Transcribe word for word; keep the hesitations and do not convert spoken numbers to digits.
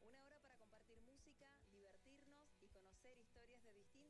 Una hora para compartir música, divertirnos y conocer historias de distintos